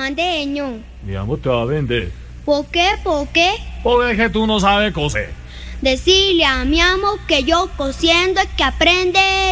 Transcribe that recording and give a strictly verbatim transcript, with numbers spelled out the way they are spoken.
mandeño. Mi amor, te va a vender. ¿Por qué? ¿Por qué? Porque es que tú no sabes coser. Decirle a mi amo que yo cosiendo es que aprende.